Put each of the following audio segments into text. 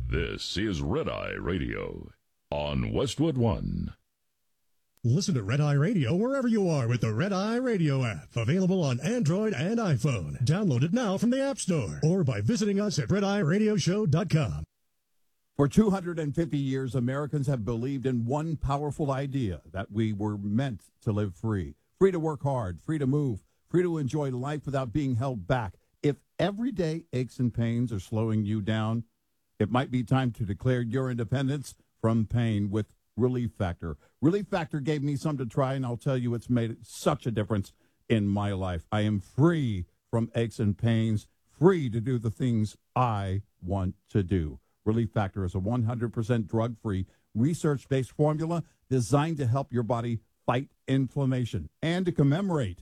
This is Red Eye Radio on Westwood One. Listen to Red Eye Radio wherever you are with the Red Eye Radio app. Available on Android and iPhone. Download it now from the App Store or by visiting us at RedEyeRadioshow.com. For 250 years, Americans have believed in one powerful idea, that we were meant to live free. Free to work hard, free to move, free to enjoy life without being held back. If everyday aches and pains are slowing you down, it might be time to declare your independence from pain with Relief Factor. Relief Factor gave me some to try, and I'll tell you it's made such a difference in my life. I am free from aches and pains, free to do the things I want to do. Relief Factor is a 100% drug-free, research-based formula designed to help your body fight inflammation and to commemorate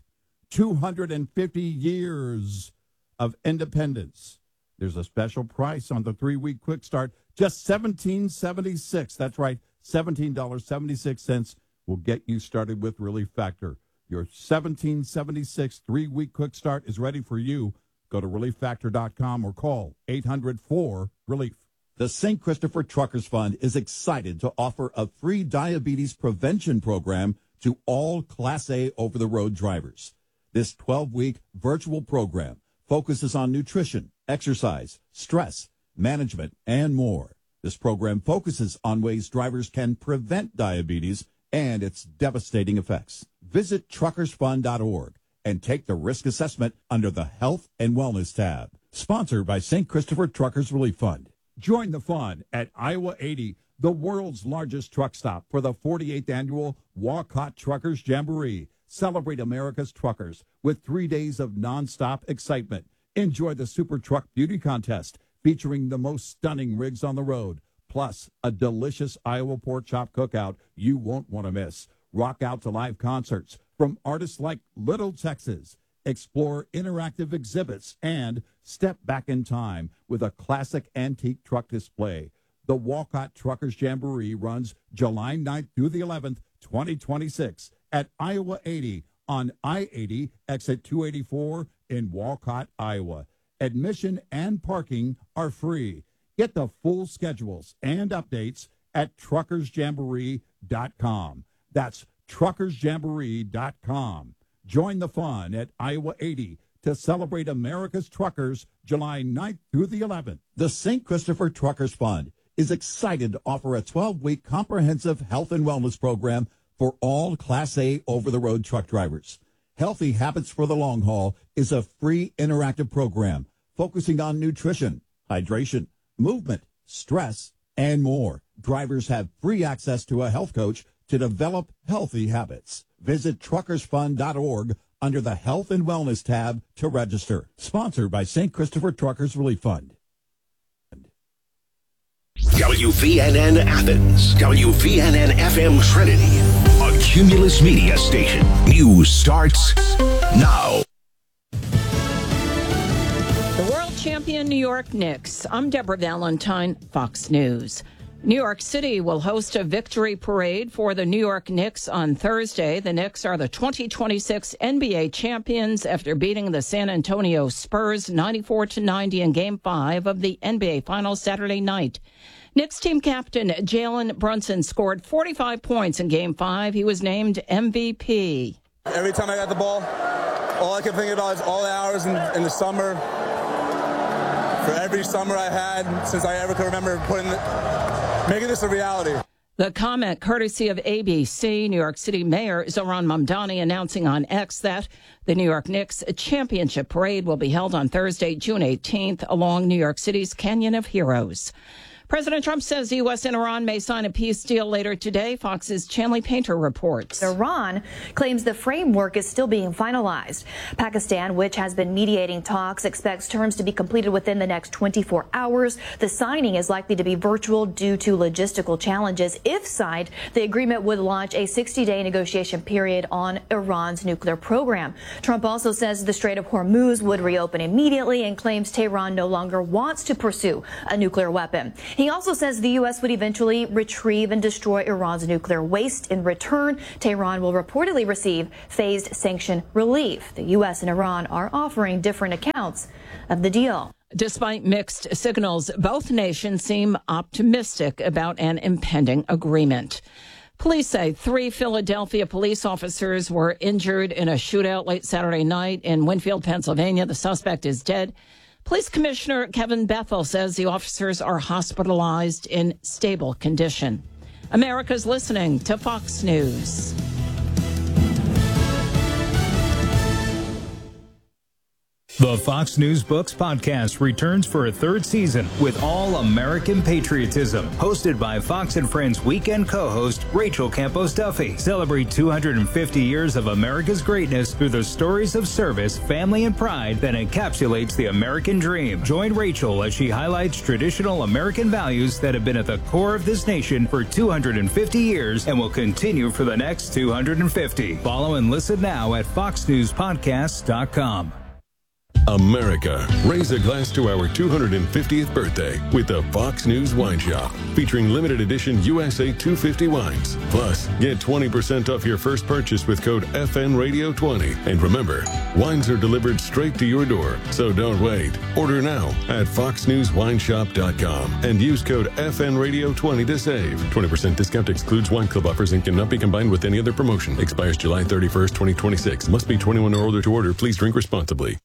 250 years of independence. There's a special price on the 3-week quick start, just $17.76. That's right, $17.76 will get you started with Relief Factor. Your $17.76 3-week quick start is ready for you. Go to ReliefFactor.com or call 800-4-RELIEF. The St. Christopher Truckers Fund is excited to offer a free diabetes prevention program to all Class A over-the-road drivers. This 12-week virtual program focuses on nutrition, exercise, stress, management, and more. This program focuses on ways drivers can prevent diabetes and its devastating effects. Visit truckersfund.org and take the risk assessment under the Health and Wellness tab. Sponsored by St. Christopher Truckers Relief Fund. Join the fun at Iowa 80, the world's largest truck stop, for the 48th annual Walcott Truckers Jamboree. Celebrate America's truckers with 3 days of nonstop excitement. Enjoy the Super Truck Beauty Contest featuring the most stunning rigs on the road, plus a delicious Iowa pork chop cookout you won't want to miss. Rock out to live concerts from artists like Little Texas. Explore interactive exhibits and step back in time with a classic antique truck display. The Walcott Truckers Jamboree runs July 9th through the 11th, 2026 at Iowa 80 on I-80 exit 284 in Walcott, Iowa. Admission and parking are free. Get the full schedules and updates at truckersjamboree.com. That's truckersjamboree.com. Join the fun at Iowa 80 to celebrate America's truckers July 9th through the 11th. The St. Christopher Truckers Fund is excited to offer a 12-week comprehensive health and wellness program for all Class A over-the-road truck drivers. Healthy Habits for the Long Haul is a free interactive program focusing on nutrition, hydration, movement, stress, and more. Drivers have free access to a health coach to develop healthy habits. Visit truckersfund.org under the Health and Wellness tab to register. Sponsored by St. Christopher Truckers Relief Fund. WVNN Athens, WVNN FM Trinity, a Cumulus Media station. News starts now. The world champion New York Knicks. I'm Deborah Valentine, Fox News. New York City will host a victory parade for the New York Knicks on Thursday. The Knicks are the 2026 NBA champions after beating the San Antonio Spurs 94-90 in Game 5 of the NBA Finals Saturday night. Knicks team captain Jalen Brunson scored 45 points in Game 5. He was named MVP. Every time I got the ball, all I can think about is all the hours in the summer. For every summer I had since I ever could remember making this a reality. The comment courtesy of ABC. New York City Mayor Zohran Mamdani announcing on X that the New York Knicks championship parade will be held on Thursday, June 18th, along New York City's Canyon of Heroes. President Trump says the U.S. and Iran may sign a peace deal later today. Fox's Chanley Painter reports. Iran claims the framework is still being finalized. Pakistan, which has been mediating talks, expects terms to be completed within the next 24 hours. The signing is likely to be virtual due to logistical challenges. If signed, the agreement would launch a 60-day negotiation period on Iran's nuclear program. Trump also says the Strait of Hormuz would reopen immediately and claims Tehran no longer wants to pursue a nuclear weapon. He also says the U.S. would eventually retrieve and destroy Iran's nuclear waste. In return, Tehran will reportedly receive phased sanction relief. The U.S. and Iran are offering different accounts of the deal. Despite mixed signals, both nations seem optimistic about an impending agreement. Police say 3 Philadelphia police officers were injured in a shootout late Saturday night in Winfield, Pennsylvania. The suspect is dead. Police Commissioner Kevin Bethel says the officers are hospitalized in stable condition. America's listening to Fox News. The Fox News Books podcast returns for a 3rd season with all American patriotism. Hosted by Fox and Friends weekend co-host Rachel Campos Duffy. Celebrate 250 years of America's greatness through the stories of service, family, and pride that encapsulates the American dream. Join Rachel as she highlights traditional American values that have been at the core of this nation for 250 years and will continue for the next 250. Follow and listen now at foxnewspodcasts.com. America, raise a glass to our 250th birthday with the Fox News Wine Shop, featuring limited edition USA 250 wines. Plus, get 20% off your first purchase with code FNRadio20. And remember, wines are delivered straight to your door, so don't wait. Order now at foxnewswineshop.com and use code FNRadio20 to save. 20% discount excludes wine club offers and cannot be combined with any other promotion. Expires July 31st, 2026. Must be 21 or older to order. Please drink responsibly.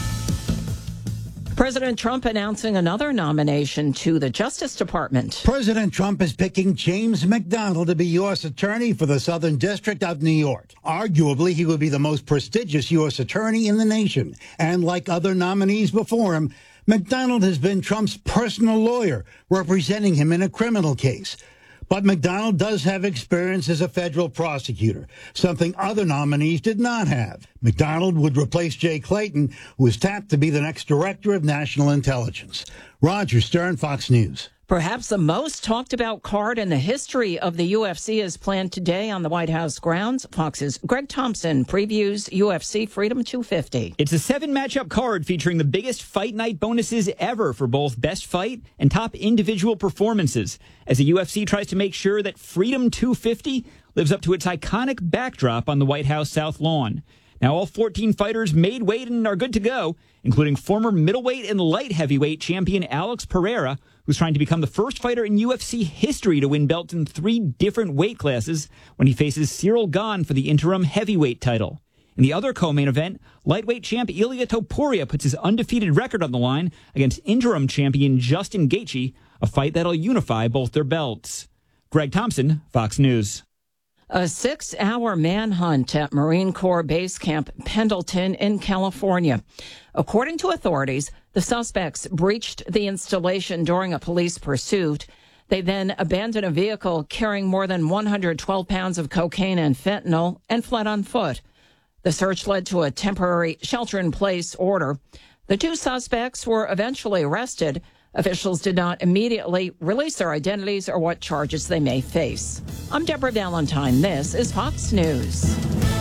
President Trump announcing another nomination to the Justice Department. President Trump is picking James McDonald to be U.S. Attorney for the Southern District of New York. Arguably, he would be the most prestigious U.S. attorney in the nation. And like other nominees before him, McDonald has been Trump's personal lawyer, representing him in a criminal case. But McDonald does have experience as a federal prosecutor, something other nominees did not have. McDonald would replace Jay Clayton, who was tapped to be the next director of national intelligence. Roger Stern, Fox News. Perhaps the most talked about card in the history of the UFC is planned today on the White House grounds. Fox's Greg Thompson previews UFC Freedom 250. It's a 7-matchup card featuring the biggest fight night bonuses ever for both best fight and top individual performances, as the UFC tries to make sure that Freedom 250 lives up to its iconic backdrop on the White House South Lawn. Now, all 14 fighters made weight and are good to go, including former middleweight and light heavyweight champion Alex Pereira, who's trying to become the first fighter in UFC history to win belts in 3 different weight classes when he faces Cyril Gane for the interim heavyweight title. In the other co-main event, lightweight champ Ilia Topuria puts his undefeated record on the line against interim champion Justin Gaethje, a fight that'll unify both their belts. Greg Thompson, Fox News. A 6-hour manhunt at Marine Corps Base Camp Pendleton in California. According to authorities, the suspects breached the installation during a police pursuit. They then abandoned a vehicle carrying more than 112 pounds of cocaine and fentanyl and fled on foot. The search led to a temporary shelter-in-place order. The 2 suspects were eventually arrested. Officials did not immediately release their identities or what charges they may face. I'm Deborah Valentine. This is Fox News.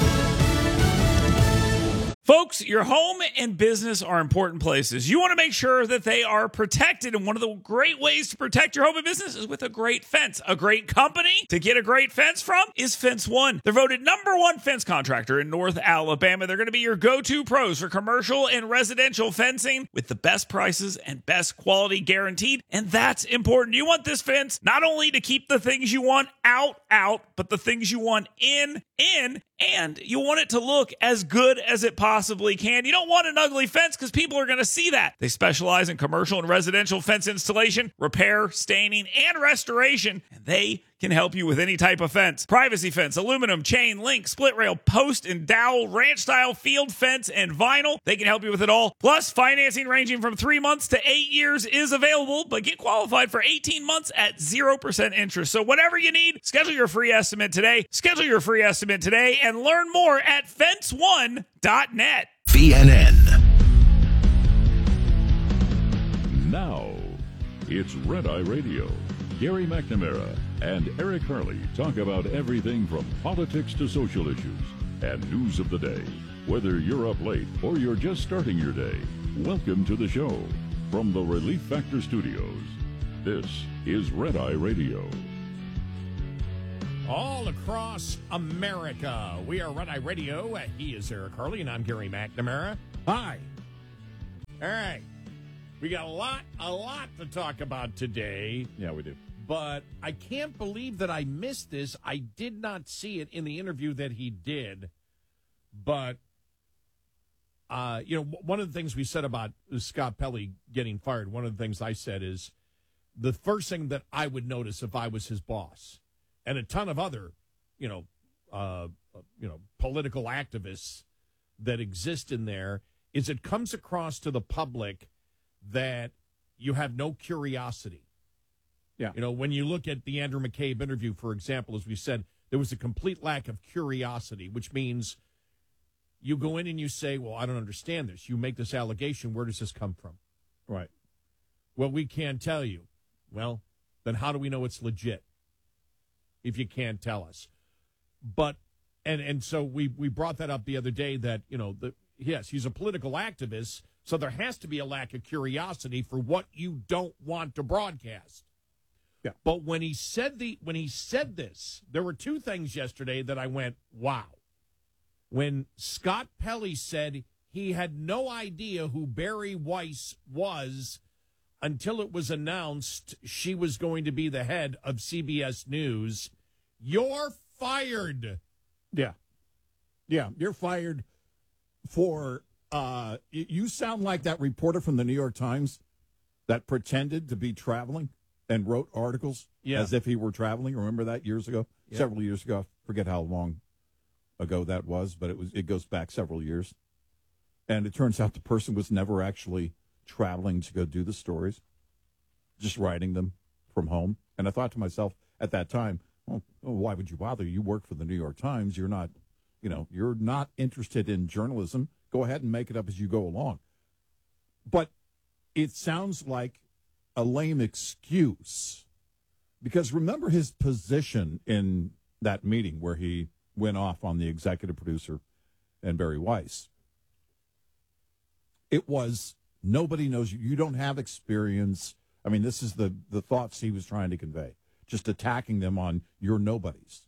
Folks, your home and business are important places. You want to make sure that they are protected, and one of the great ways to protect your home and business is with a great fence. A great company to get a great fence from is Fence One. They're voted #1 fence contractor in North Alabama. They're going to be your go-to pros for commercial and residential fencing with the best prices and best quality guaranteed, and that's important. You want this fence not only to keep the things you want out, but the things you want in, and you want it to look as good as it possibly can. You don't want an ugly fence because people are going to see that. They specialize in commercial and residential fence installation, repair, staining, and restoration, and they can help you with any type of fence. Privacy fence, aluminum, chain, link, split rail, post and dowel, ranch style, field fence, and vinyl. They can help you with it all. Plus, financing ranging from 3 months to 8 years is available, but get qualified for 18 months at 0% interest. So whatever you need, schedule your free estimate today. Schedule your free estimate today and learn more at fence1.net. VNN. Now, it's Red Eye Radio. Gary McNamara and Eric Harley talk about everything from politics to social issues and news of the day. Whether you're up late or you're just starting your day, welcome to the show. From the Relief Factor Studios, this is Red Eye Radio. All across America, we are Red Eye Radio. He is Eric Harley, and I'm Gary McNamara. Hi. All right. We got a lot to talk about today. Yeah, we do. But I can't believe that I missed this. I did not see it in the interview that he did. But, one of the things we said about Scott Pelley getting fired, one of the things I said is the first thing that I would notice if I was his boss, and a ton of other, political activists that exist in there, is it comes across to the public that you have no curiosity. Yeah. When you look at the Andrew McCabe interview, for example, as we said, there was a complete lack of curiosity, which means you go in and you say, well, I don't understand this. You make this allegation. Where does this come from? Right. Well, we can't tell you. Well, then how do we know it's legit if you can't tell us? But, and so we brought that up the other day that, yes, he's a political activist, so there has to be a lack of curiosity for what you don't want to broadcast. Yeah. But when he said this, there were two things yesterday that I went, wow. When Scott Pelley said he had no idea who Bari Weiss was until it was announced she was going to be the head of CBS News, you're fired. Yeah. Yeah, you're fired for, you sound like that reporter from the New York Times that pretended to be traveling and wrote articles as if he were traveling. Remember that years ago? Yeah. Several years ago. I forget how long ago that was, but it goes back several years. And it turns out the person was never actually traveling to go do the stories, just writing them from home. And I thought to myself at that time, well, why would you bother? You work for the New York Times. You're not, you're not interested in journalism. Go ahead and make it up as you go along. But it sounds like a lame excuse, because remember his position in that meeting where he went off on the executive producer and Bari Weiss. It was, nobody knows you. You don't have experience. I mean, this is the thoughts he was trying to convey, just attacking them on your nobodies.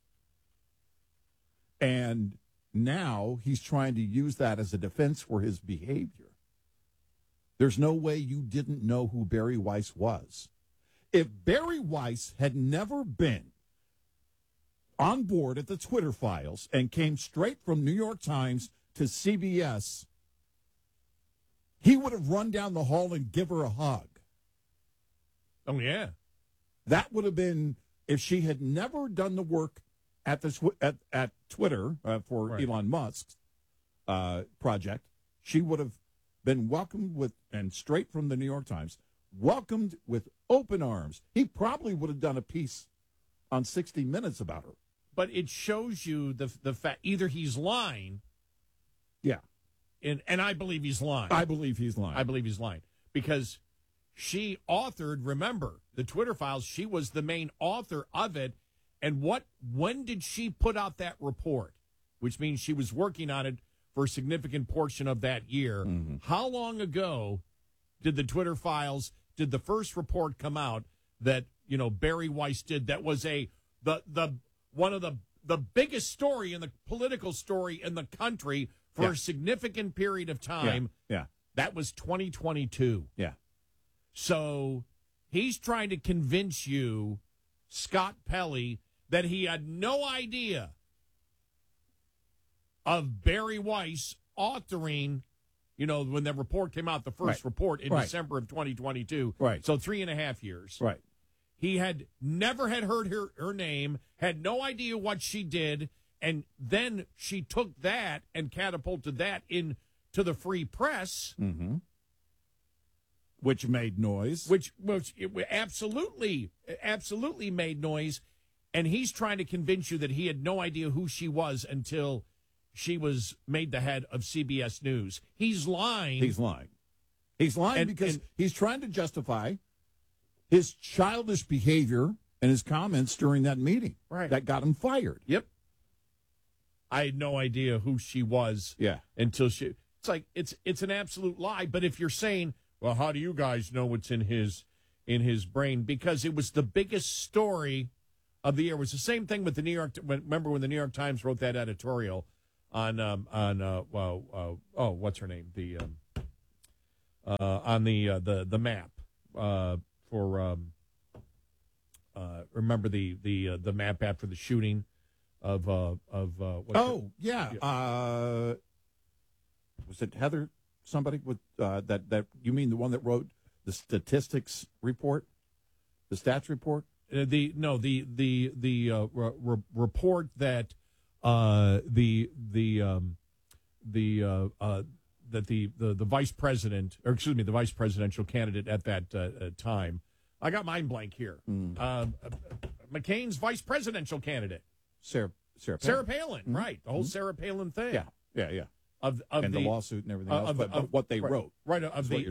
And now he's trying to use that as a defense for his behavior. There's no way you didn't know who Bari Weiss was. If Bari Weiss had never been on board at the Twitter files and came straight from New York Times to CBS, he would have run down the hall and give her a hug. Oh, yeah. That would have been, if she had never done the work at Twitter for Elon Musk's project, she would have been welcomed with, and straight from the New York Times, welcomed with open arms. He probably would have done a piece on 60 Minutes about her. But it shows you the fact, either he's lying. Yeah. And I believe he's lying. I believe he's lying. Because she authored, remember, the Twitter files, she was the main author of it. And when did she put out that report? Which means she was working on it for a significant portion of that year. Mm-hmm. How long ago did the Twitter files, did the first report come out that, Bari Weiss did, that was one of the biggest story in the political story in the country for a significant period of time? Yeah. That was 2022. Yeah. So he's trying to convince you, Scott Pelley, that he had no idea of Bari Weiss authoring, when the report came out, the first report in December of 2022. Right. So 3.5 years. Right. He had never had heard her name, had no idea what she did, and then she took that and catapulted that into the free press. Mm-hmm. Which made noise. Which absolutely made noise. And he's trying to convince you that he had no idea who she was until she was made the head of CBS News. He's lying. He's lying because he's trying to justify his childish behavior and his comments during that meeting. Right. That got him fired. Yep. I had no idea who she was. Yeah. Until she. It's like it's an absolute lie. But if you're saying, well, how do you guys know what's in his brain? Because it was the biggest story of the year. It was the same thing with the New York. Remember when the New York Times wrote that editorial on what's her name? on the map for remember the map after the shooting of was it Heather somebody with that you mean the one that wrote the statistics report, the stats report? The report that the vice president, or excuse me, the vice presidential candidate at that time. I got mind blank here. McCain's vice presidential candidate, Sarah Palin, right? The whole Sarah Palin thing. Yeah. Of and the lawsuit and everything else, but what they wrote, right? Of the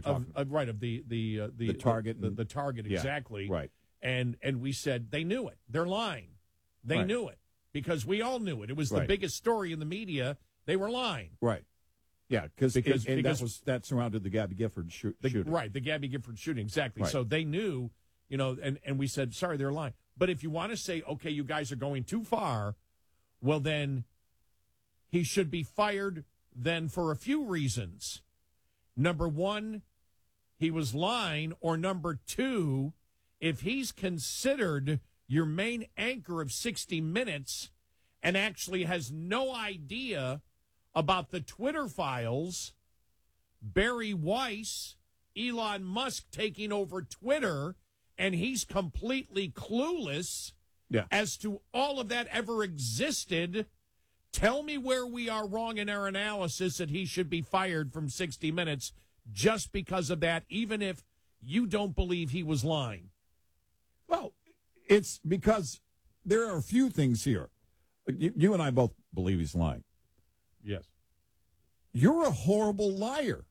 target, the target, exactly, right? And we said they knew it. They're lying. They knew it because we all knew it. It was the biggest story in the media. They were lying, right? Yeah, because that surrounded the Gabby Gifford shooting, right? The Gabby Gifford shooting, exactly. Right. So they knew, and we said sorry, they're lying. But if you want to say, okay, you guys are going too far, well then he should be fired. Then for a few reasons. Number one, he was lying, or number two, if he's considered your main anchor of 60 Minutes and actually has no idea about the Twitter files, Barry Weiss, Elon Musk taking over Twitter, and he's completely clueless as to all of that ever existed. Tell me where we are wrong in our analysis that he should be fired from 60 Minutes just because of that, even if you don't believe he was lying. Well, it's because there are a few things here. You and I both believe he's lying. Yes. You're a horrible liar.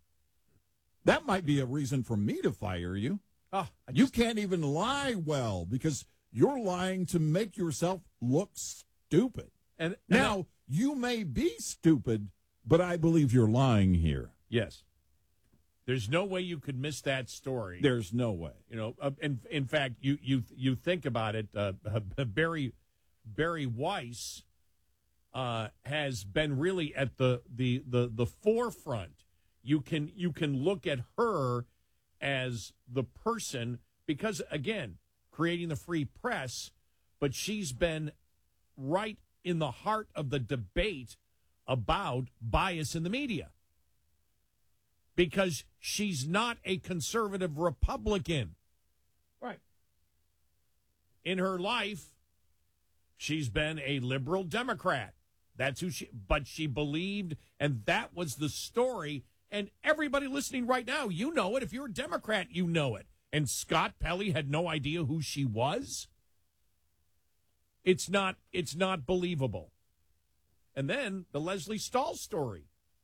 That might be a reason for me to fire you. You can't even lie well because you're lying to make yourself look stupid. And now, you may be stupid, but I believe you're lying here. Yes. There's no way you could miss that story. There's no way. In fact, you think about it, Barry Weiss has been really at the forefront. You can look at her as the person because, again, creating the free press, but she's been right in the heart of the debate about bias in the media because she's not a conservative Republican. Right. In her life, she's been a liberal Democrat. That's who but she believed, and that was the story. And everybody listening right now, you know it. If you're a Democrat, you know it. And Scott Pelley had no idea who she was. It's not believable. And then the Leslie Stahl story.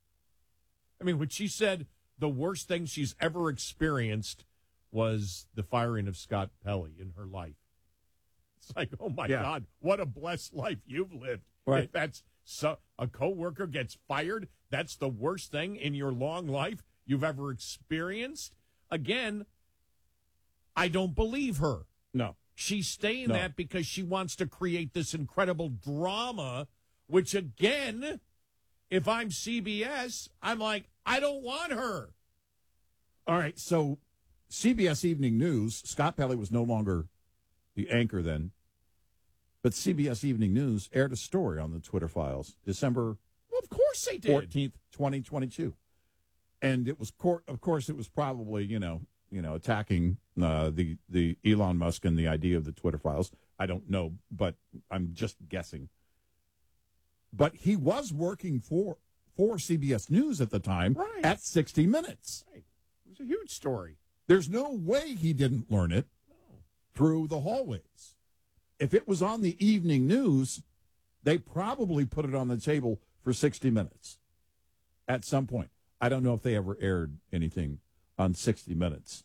I mean, when she said the worst thing she's ever experienced was the firing of Scott Pelley in her life. It's like, oh my God, what a blessed life you've lived. Right. If that's a coworker gets fired, that's the worst thing in your long life you've ever experienced. Again, I don't believe her. No. She's saying that because she wants to create this incredible drama, which, again, if I'm CBS, I'm like, I don't want her. All right, so CBS Evening News, Scott Pelley was no longer the anchor then, but CBS Evening News aired a story on the Twitter files, December of course they did. 14th, 2022. And it was, of course, it was probably, attacking the Elon Musk and the idea of the Twitter files. I don't know, but I'm just guessing. But he was working for CBS News at the time at 60 Minutes. Right. It was a huge story. There's no way he didn't learn it through the hallways. If it was on the evening news, they probably put it on the table for 60 Minutes at some point. I don't know if they ever aired anything on 60 Minutes.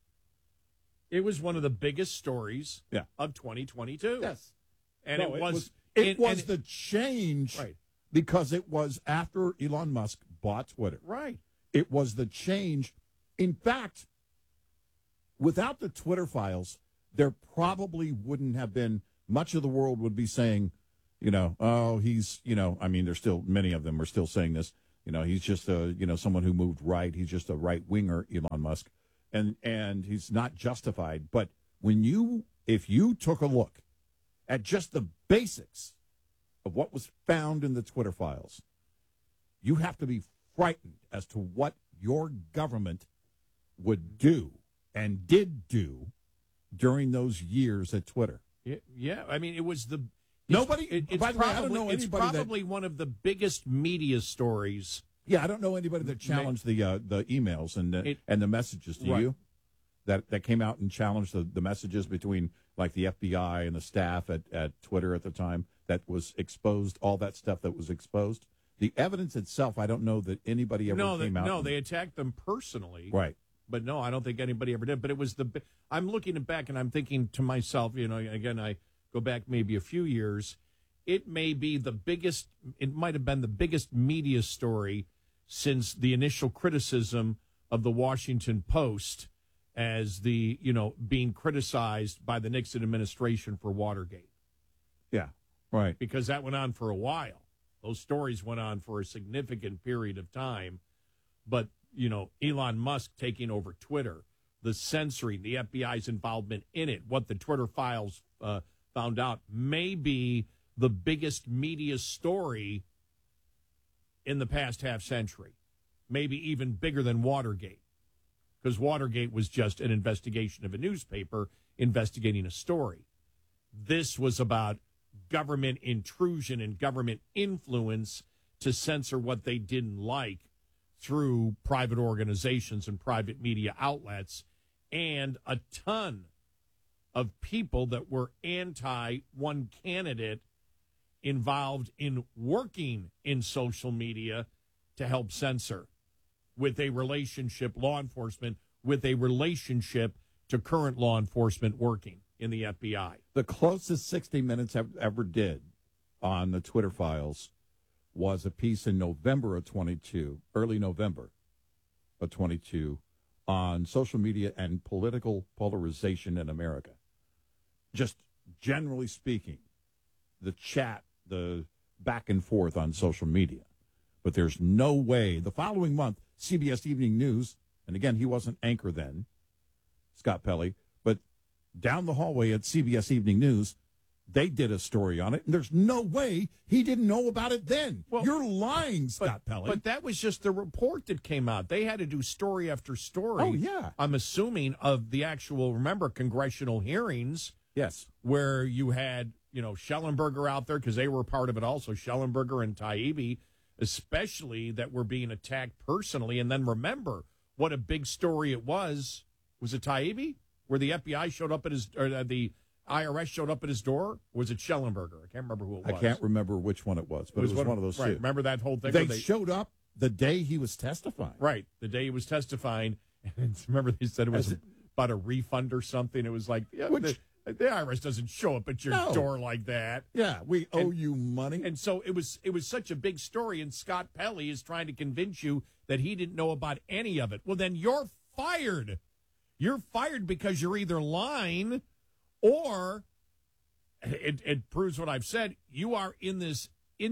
It was one of the biggest stories of 2022. Yes. And it was the change because it was after Elon Musk bought Twitter. Right. It was the change. In fact, without the Twitter files, there probably wouldn't have been much of the world would be saying, there's still many of them are still saying this. He's just someone who moved right. He's just a right winger, Elon Musk, and he's not justified. But if you took a look at just the basics of what was found in the Twitter files, you have to be frightened as to what your government would do and did do during those years at Twitter. Yeah, I mean, it was the nobody. It's by the way, I don't know it's anybody probably one of the biggest media stories. Yeah, I don't know anybody that challenged the emails and the messages. Do you? That came out and challenged the messages between like the FBI and the staff at Twitter at the time that was exposed, all that stuff that was exposed. The evidence itself, I don't know that anybody ever came out. No, they attacked them personally. Right. But no, I don't think anybody ever did. But it was I'm looking back and I'm thinking to myself, again, I go back maybe a few years. It may be it might have been the biggest media story since the initial criticism of the Washington Post as being criticized by the Nixon administration for Watergate. Yeah, right. Because that went on for a while. Those stories went on for a significant period of time. But, Elon Musk taking over Twitter, the censoring, the FBI's involvement in it, what the Twitter files found out may be the biggest media story in the past half century, maybe even bigger than Watergate, because Watergate was just an investigation of a newspaper investigating a story. This was about government intrusion and government influence to censor what they didn't like through private organizations and private media outlets, and a ton of people that were anti one candidate involved in working in social media to help censor with a relationship, law enforcement, with a relationship to current law enforcement working in the FBI. The closest 60 Minutes ever did on the Twitter files was a piece in November of 22, early November of 22, on social media and political polarization in America. Just generally speaking, the chat, the back and forth on social media. But there's no way. The following month, CBS Evening News, and again, he wasn't anchor then, Scott Pelley, but down the hallway at CBS Evening News, they did a story on it, and there's no way he didn't know about it then. Well, you're lying, Scott Pelley. But that was just the report that came out. They had to do story after story. Oh, yeah. I'm assuming of the actual, remember, congressional hearings. Yes. Where you had, Schellenberger out there, because they were part of it also, Schellenberger and Taibbi, especially, that were being attacked personally. And then remember what a big story it was. Was it Taibbi? Where the FBI showed up at his, or the IRS showed up at his door? Or was it Schellenberger? I can't remember who it was. I can't remember which one it was, but it was one of those right. two. Remember that whole thing? They showed up the day he was testifying. Right, the day he was testifying. And remember they said it was about a refund or something. It was like, yeah, the IRS doesn't show up at your door like that. Yeah, we owe you money. And so it was such a big story, and Scott Pelley is trying to convince you that he didn't know about any of it. Well, then you're fired. You're fired because you're either lying or it proves what I've said. You are in this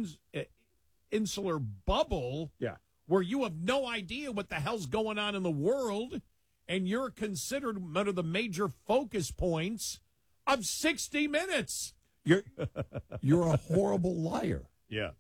insular bubble where you have no idea what the hell's going on in the world, and you're considered one of the major focus points of 60 Minutes. You're a horrible liar. Yeah.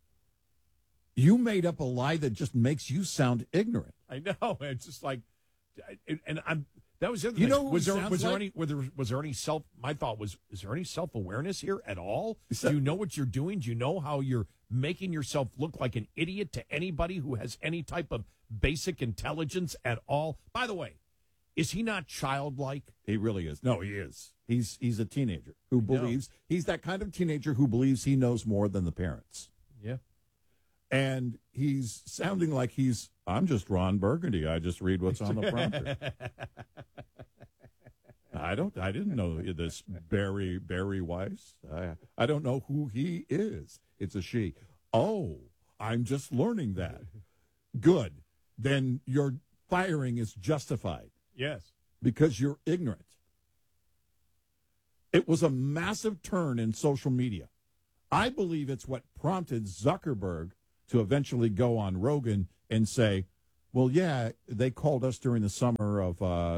You made up a lie that just makes you sound ignorant. I know. It's just like, and that was the other you thing. know, was there any self? My thought was, is there any self-awareness here at all? Do you know what you're doing? Do you know how you're making yourself look like an idiot to anybody who has any type of basic intelligence at all? By the way, is he not childlike? He really is. No, he is. He's a teenager who believes he's that kind of teenager who believes he knows more than the parents. Yeah. And he's sounding like I'm just Ron Burgundy. I just read what's on the prompter. I didn't know this Barry Weiss. I don't know who he is. It's a she. Oh, I'm just learning that. Good. Then your firing is justified. Yes. Because you're ignorant. It was a massive turn in social media. I believe it's what prompted Zuckerberg to eventually go on Rogan and say, well, yeah, they called us during the summer of,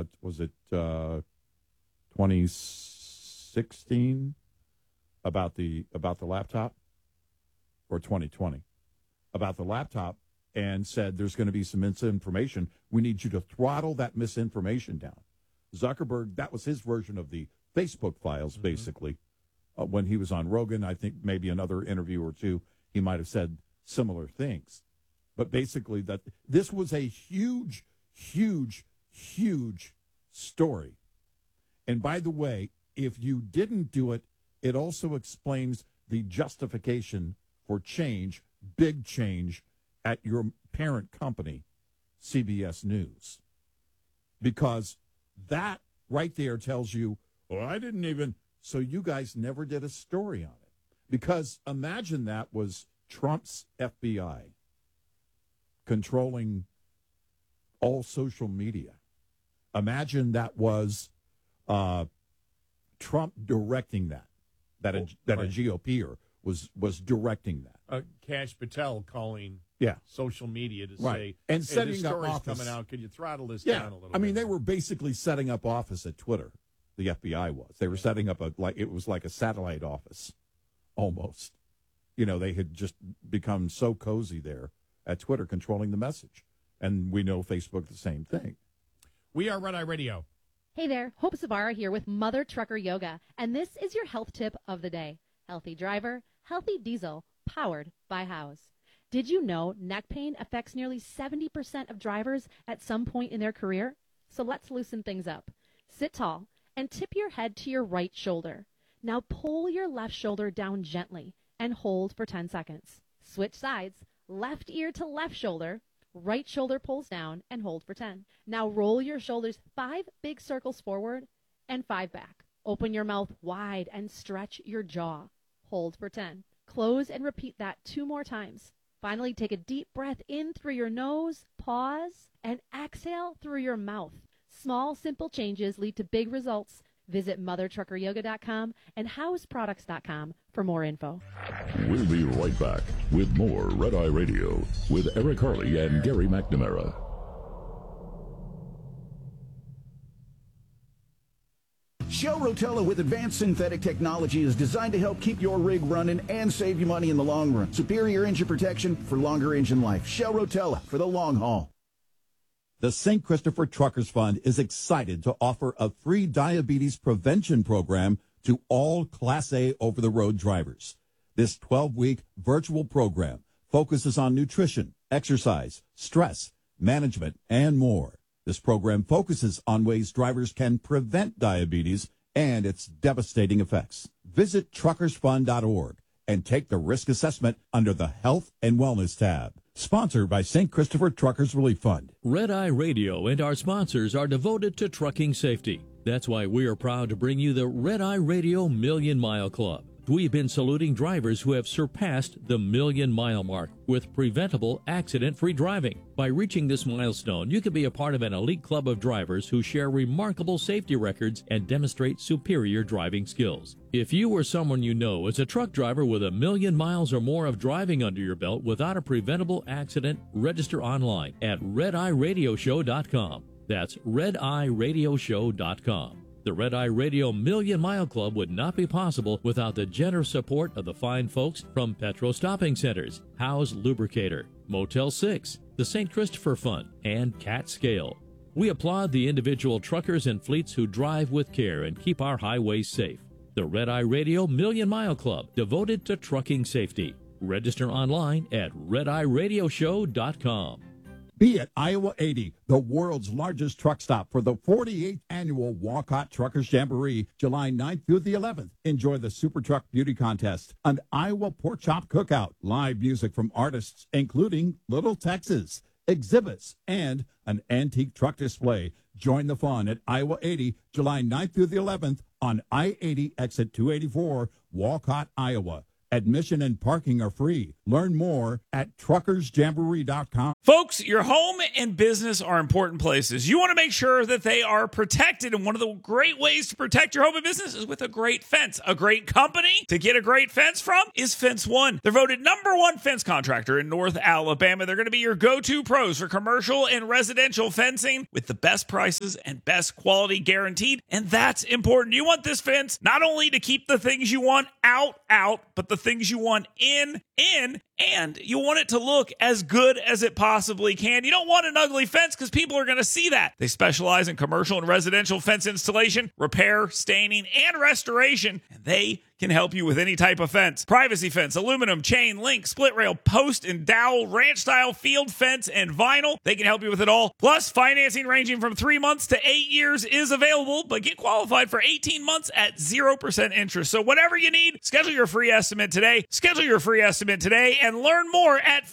2016 about the laptop, or 2020 about the laptop, and said there's going to be some misinformation. We need you to throttle that misinformation down. Zuckerberg, that was his version of the Facebook files, basically. When he was on Rogan, I think maybe another interview or two, he might have said similar things. But basically, that this was a huge, huge, huge story. And by the way, if you didn't do it, it also explains the justification for change, big change, at your parent company, CBS News. Because that right there tells you, well, I didn't even, so you guys never did a story on it. Because imagine that was Trump's FBI controlling all social media. Imagine that was Trump directing that a GOPer was directing that. Kash Patel calling social media to right. say, and hey, setting this up story's office. coming out. Could you throttle this down a little bit? I mean, they were basically setting up office at Twitter. The FBI was. They were setting up it was like a satellite office, almost. You know, they had just become so cozy there at Twitter, controlling the message. And we know Facebook the same thing. We are Red Eye Radio. Hey there, Hope Savara here with Mother Trucker Yoga, and this is your health tip of the day. Healthy driver, healthy diesel, powered by House. Did you know neck pain affects nearly 70% of drivers at some point in their career? So let's loosen things up. Sit tall and tip your head to your right shoulder. Now pull your left shoulder down gently and hold for 10 seconds. Switch sides, left ear to left shoulder, right shoulder pulls down and hold for 10. Now roll your shoulders 5 big circles forward and 5 back. Open your mouth wide and stretch your jaw. Hold for 10. Close and repeat that 2 more times. Finally, take a deep breath in through your nose, pause, and exhale through your mouth. Small, simple changes lead to big results. Visit mothertruckeryoga.com and houseproducts.com for more info. We'll be right back with more Red Eye Radio with Eric Harley and Gary McNamara. Shell Rotella with advanced synthetic technology is designed to help keep your rig running and save you money in the long run. Superior engine protection for longer engine life. Shell Rotella for the long haul. The St. Christopher Truckers Fund is excited to offer a free diabetes prevention program to all Class A over-the-road drivers. This 12-week virtual program focuses on nutrition, exercise, stress, management, and more. This program focuses on ways drivers can prevent diabetes and its devastating effects. Visit truckersfund.org and take the risk assessment under the Health and Wellness tab. Sponsored by St. Christopher Truckers Relief Fund. Red Eye Radio and our sponsors are devoted to trucking safety. That's why we are proud to bring you the Red Eye Radio Million Mile Club. We've been saluting drivers who have surpassed the million-mile mark with preventable, accident-free driving. By reaching this milestone, you can be a part of an elite club of drivers who share remarkable safety records and demonstrate superior driving skills. If you or someone you know is a truck driver with 1 million miles or more of driving under your belt without a preventable accident, register online at redeyeradioshow.com. That's redeyeradioshow.com. The Red Eye Radio Million Mile Club would not be possible without the generous support of the fine folks from Petro Stopping Centers, House Lubricator, Motel 6, the St. Christopher Fund, and Cat Scale. We applaud the individual truckers and fleets who drive with care and keep our highways safe. The Red Eye Radio Million Mile Club, devoted to trucking safety. Register online at redeyeradioshow.com. Be at Iowa 80, the world's largest truck stop for the 48th annual Walcott Truckers Jamboree, July 9th through the 11th. Enjoy the Super Truck Beauty Contest, an Iowa Pork Chop Cookout, live music from artists including Little Texas, exhibits, and an antique truck display. Join the fun at Iowa 80, July 9th through the 11th on I-80 exit 284, Walcott, Iowa. Admission and parking are free. Learn more at truckersjamboree.com. Folks, your home and business are important places. You want to make sure that they are protected, and one of the great ways to protect your home and business is with a great fence. A great company to get a great fence from is Fence One. They're voted #1 fence contractor in North Alabama. They're going to be your go-to pros for commercial and residential fencing with the best prices and best quality guaranteed, and that's important. You want this fence not only to keep the things you want out, but the things you want in, and you want it to look as good as it possibly can. You don't want an ugly fence because people are going to see that. They specialize in commercial and residential fence installation, repair, staining, and restoration, and they can help you with any type of fence. Privacy fence, aluminum, chain, link, split rail, post and dowel, ranch style, field fence, and vinyl. They can help you with it all. Plus, financing ranging from 3 months to 8 years is available, but get qualified for 18 months at 0% interest. So whatever you need, schedule your free estimate today. Schedule your free estimate today and learn more at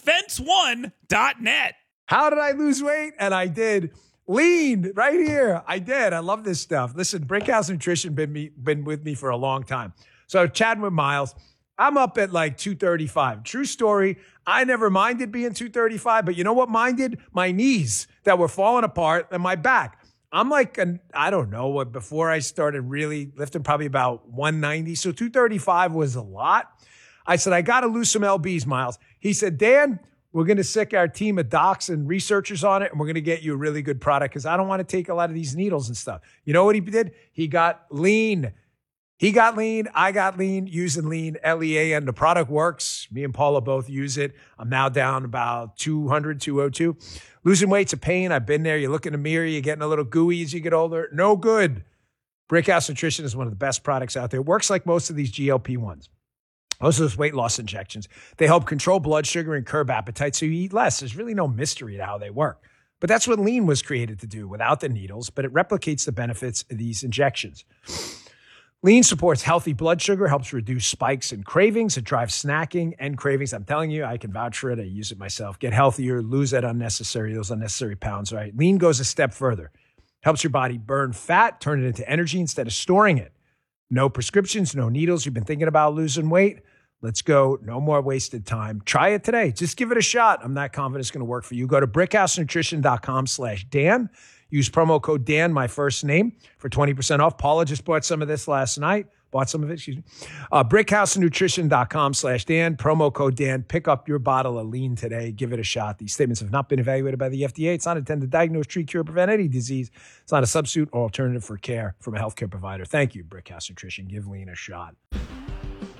fence1.net. How did I lose weight? And I did. Lean right here. I did. I love this stuff. Listen, Brickhouse Nutrition been with me for a long time. So chatting with Miles, I'm up at like 235. True story. I never minded being 235, but you know what minded? My knees that were falling apart and my back. I'm like, I don't know, before I started really lifting, probably about 190. So 235 was a lot. I said, I got to lose some LBs, Miles. He said, Dan, we're going to sick our team of docs and researchers on it, and we're going to get you a really good product because I don't want to take a lot of these needles and stuff. You know what he did? He got lean. He got lean. I got lean using lean, LEAN. The product works. Me and Paula both use it. I'm now down about 200, 202. Losing weight's a pain. I've been there. You look in the mirror, you're getting a little gooey as you get older. No good. Brickhouse Nutrition is one of the best products out there. It works like most of these GLP-1s. Most of those weight loss injections. They help control blood sugar and curb appetite so you eat less. There's really no mystery to how they work. But that's what lean was created to do without the needles, but it replicates the benefits of these injections. Lean supports healthy blood sugar, helps reduce spikes and cravings. It drives snacking and cravings. I'm telling you, I can vouch for it. I use it myself. Get healthier, lose those unnecessary pounds, right? Lean goes a step further. Helps your body burn fat, turn it into energy instead of storing it. No prescriptions, no needles. You've been thinking about losing weight? Let's go. No more wasted time. Try it today. Just give it a shot. I'm not confident it's going to work for you. Go to brickhousenutrition.com/Dan. Use promo code Dan, my first name, for 20% off. Paula just bought some of this last night. Brickhousenutrition.com/Dan. Promo code Dan. Pick up your bottle of lean today. Give it a shot. These statements have not been evaluated by the FDA. It's not intended to diagnose, treat, cure, prevent any disease. It's not a substitute or alternative for care from a healthcare provider. Thank you, Brickhouse Nutrition. Give lean a shot.